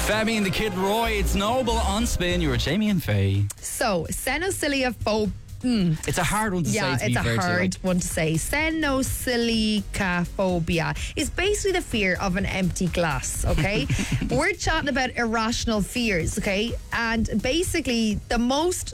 Femi and the Kid Roy, it's Noble on Spin. You were Jamie and Faye. So, senosiliaphobia. It's a hard one to say. Yeah, to be it's a fair hard to one to say. Senosilicaphobia is basically the fear of an empty glass, okay? We're chatting about irrational fears, okay? And basically, the most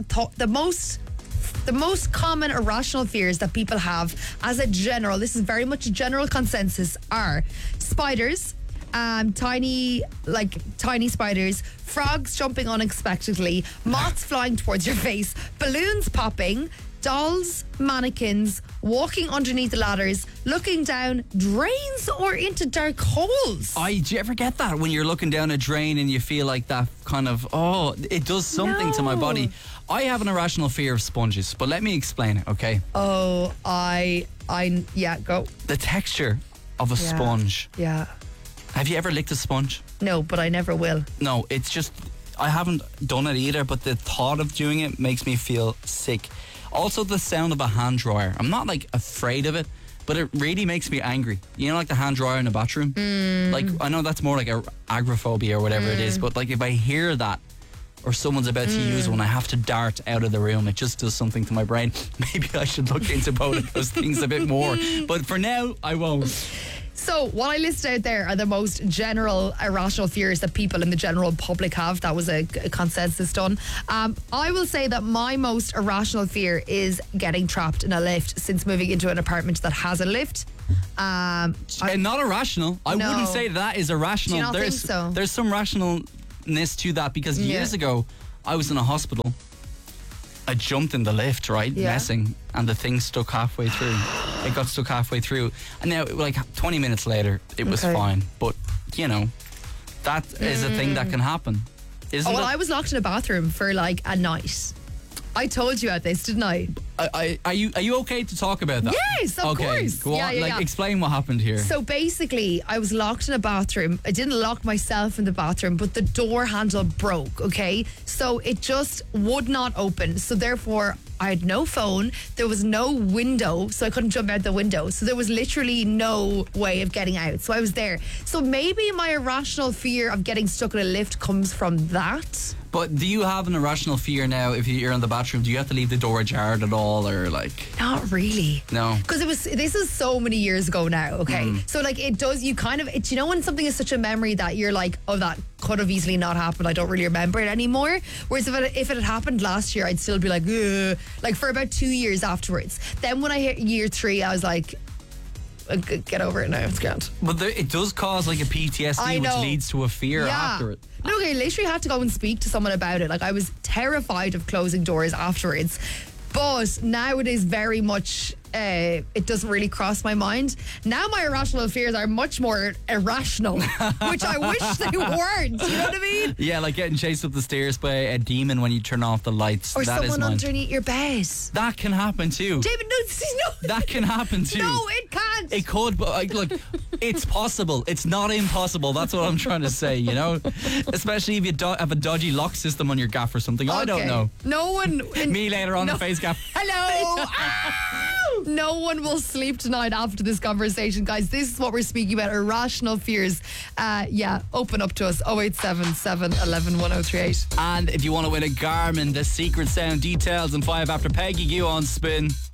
common irrational fears that people have as a general, this is very much a general consensus, are spiders, tiny spiders, frogs jumping unexpectedly, moths flying towards your face, balloons popping, dolls, mannequins, walking underneath the ladders, looking down drains or into dark holes. do you ever get that when you're looking down a drain and you feel like that kind of, it does something to my body? I have an irrational fear of sponges, but let me explain it, okay? Oh, go. The texture of a sponge. Yeah. Have you ever licked a sponge? No, but I never will. No, it's just, I haven't done it either, but the thought of doing it makes me feel sick. Also, the sound of a hand dryer. I'm not like afraid of it, but it really makes me angry. You know, like the hand dryer in the bathroom? Like, I know that's more like agoraphobia or whatever it is, but like if I hear that or someone's about to use one, I have to dart out of the room. It just does something to my brain. Maybe I should look into both of those things a bit more. But for now, I won't. So, what I listed out there are the most general irrational fears that people in the general public have. That was a consensus done. I will say that my most irrational fear is getting trapped in a lift since moving into an apartment that has a lift. Not irrational. I wouldn't say that is irrational. Do you not think so? There's some rationalness to that because years ago, I was in a hospital. I jumped in the lift, right? Messing, and the thing stuck halfway through. It got stuck halfway through. And now, like 20 minutes later, it was fine. But, you know, that is a thing that can happen. Isn't it? I was locked in a bathroom for like a night. I told you about this, didn't I? Are you okay to talk about that? Yes, of course. Go on. Explain what happened here. So basically, I was locked in a bathroom. I didn't lock myself in the bathroom, but the door handle broke, okay? So it just would not open. So therefore, I had no phone. There was no window, so I couldn't jump out the window. So there was literally no way of getting out. So I was there. So maybe my irrational fear of getting stuck in a lift comes from that. But do you have an irrational fear now if you're in the bathroom? Do you have to leave the door ajarred at all, or like? Not really. No. Because this is so many years ago now, okay? So like it does, you kind of, you know when something is such a memory that you're like, oh, that could have easily not happened, I don't really remember it anymore. Whereas if it had happened last year, I'd still be like, ugh, like for about 2 years afterwards. Then when I hit year 3, I was like, get over it now, it's grand. But it does cause like a PTSD, which leads to a fear after it. Look, I literally had to go and speak to someone about it. Like, I was terrified of closing doors afterwards. But now it is very much, it doesn't really cross my mind. Now my irrational fears are much more irrational, which I wish they weren't. You know what I mean? Yeah, like getting chased up the stairs by a demon when you turn off the lights. Or that someone is underneath your bed. That can happen too. David, no. That can happen too. No, it can't. It could, but look, it's possible. It's not impossible. That's what I'm trying to say, you know? Especially if you have a dodgy lock system on your gaff or something. Okay. I don't know. No one... Me later on the face gaff. Hello! No one will sleep tonight after this conversation, guys. This is what we're speaking about, irrational fears. Open up to us, 0877 11 1038. And if you want to win a Garmin, the secret sound details and 5 after Peggy, you on Spin.